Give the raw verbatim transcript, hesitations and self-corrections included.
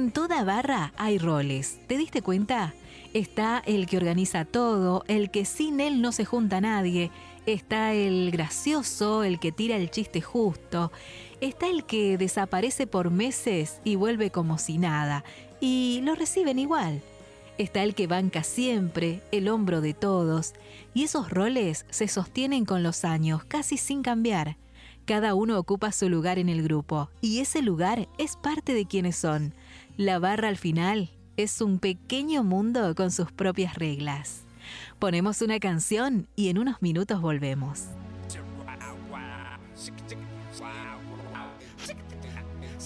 En toda barra hay roles, ¿te diste cuenta? Está el que organiza todo, el que sin él no se junta nadie. Está el gracioso, el que tira el chiste justo. Está el que desaparece por meses y vuelve como si nada. Y lo reciben igual. Está el que banca siempre, el hombro de todos. Y esos roles se sostienen con los años, casi sin cambiar. Cada uno ocupa su lugar en el grupo. Y ese lugar es parte de quienes son. La barra al final es un pequeño mundo con sus propias reglas. Ponemos una canción y en unos minutos volvemos.